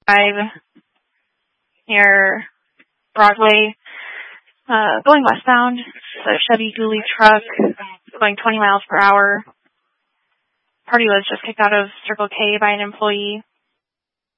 Drive near Broadway, going westbound. It's a Chevy Dually truck going 20 miles per hour. Party was just kicked out of Circle K by an employee.